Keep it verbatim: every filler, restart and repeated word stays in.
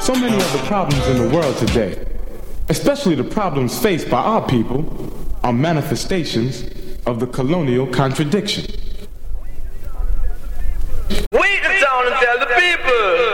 So many of the problems in the world today, especially the problems faced by our people, are manifestations of the colonial contradiction. We the town and tell the people.